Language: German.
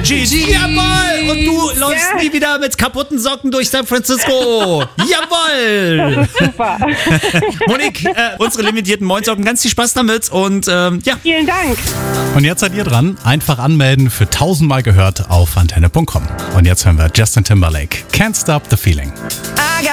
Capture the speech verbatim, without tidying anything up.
Jeans. Jawohl! Und du läufst Ja. nie wieder mit kaputten Socken durch San Francisco. Jawohl! Super. Monique, äh, unsere limitierten Moinsocken, ganz viel Spaß damit und ähm, ja. Vielen Dank. Und jetzt seid ihr dran. Einfach anmelden für tausendmal gehört auf antenne punkt com. Und jetzt hören wir Justin Timberlake. Can't Stop the Feeling.